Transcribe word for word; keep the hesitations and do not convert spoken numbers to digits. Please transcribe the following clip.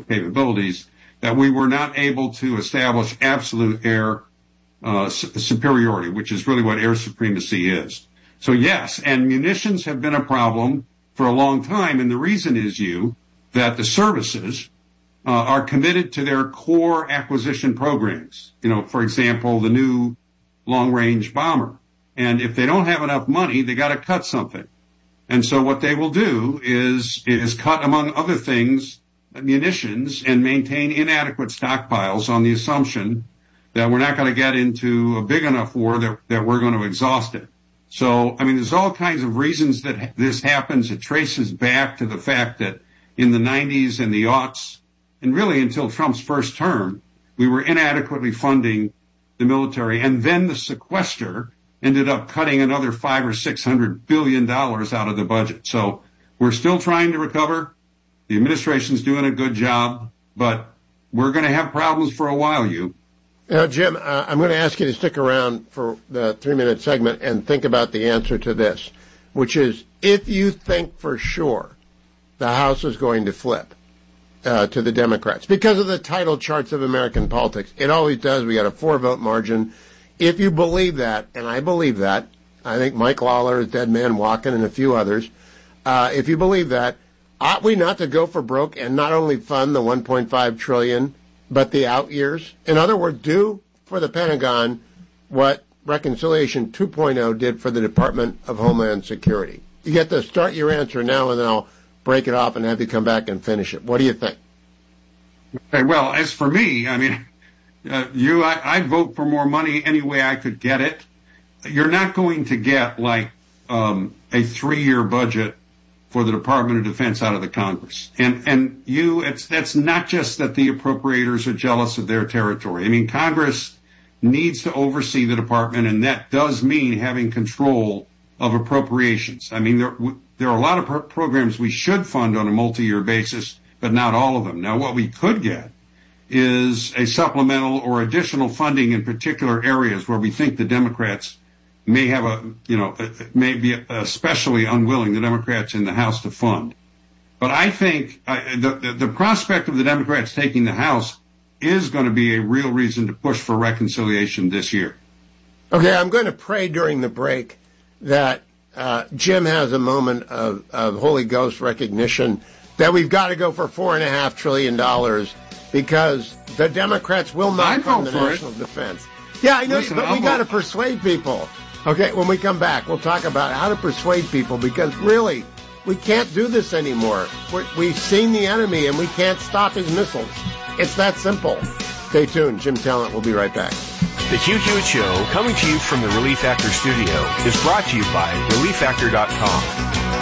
capabilities, that we were not able to establish absolute air uh, su- superiority, which is really what air supremacy is. So yes, and munitions have been a problem for a long time, and the reason is you that the services uh, are committed to their core acquisition programs. You know, for example, the new long-range bomber. And if they don't have enough money, they got to cut something. And so what they will do is is cut, among other things, munitions and maintain inadequate stockpiles on the assumption that we're not going to get into a big enough war that, that we're going to exhaust it. So, I mean, there's all kinds of reasons that this happens. It traces back to the fact that in the nineties and the aughts, and really until Trump's first term, we were inadequately funding the military. And then the sequester ended up cutting another five or six hundred billion dollars out of the budget. So we're still trying to recover. The administration's doing a good job, but we're going to have problems for a while, you. Now, Jim, uh, I'm going to ask you to stick around for the three-minute segment and think about the answer to this, which is if you think for sure the House is going to flip uh, to the Democrats because of the title charts of American politics. It always does. We got a four-vote margin. If you believe that, and I believe that, I think Mike Lawler is dead man walking and a few others, uh, if you believe that, ought we not to go for broke and not only fund the one point five trillion dollars, but the out years? In other words, do for the Pentagon what Reconciliation two point oh did for the Department of Homeland Security. You get to start your answer now, and then I'll break it off and have you come back and finish it. What do you think? Okay, well, as for me, I mean, uh, you, I, I'd vote for more money any way I could get it. You're not going to get like um, a three-year budget for the Department of Defense out of the Congress. And, and you, it's, that's not just that the appropriators are jealous of their territory. I mean, Congress needs to oversee the department, and that does mean having control of appropriations. I mean, there, there are a lot of pro- programs we should fund on a multi-year basis, but not all of them. Now, what we could get is a supplemental or additional funding in particular areas where we think the Democrats may have a, you know, may be especially unwilling, the Democrats in the House, to fund. But I think uh, the, the, the prospect of the Democrats taking the House is going to be a real reason to push for reconciliation this year. Okay, I'm going to pray during the break that uh, Jim has a moment of, of Holy Ghost recognition that we've got to go for four and a half trillion dollars because the Democrats will not fund the national defense. Yeah, I know, Listen, but we got to persuade people. Okay, when we come back, we'll talk about how to persuade people because really, we can't do this anymore. We're, we've seen the enemy and we can't stop his missiles. It's that simple. Stay tuned. Jim Talent will be right back. The Q Q Show, coming to you from the Relief Factor studio, is brought to you by relief factor dot com.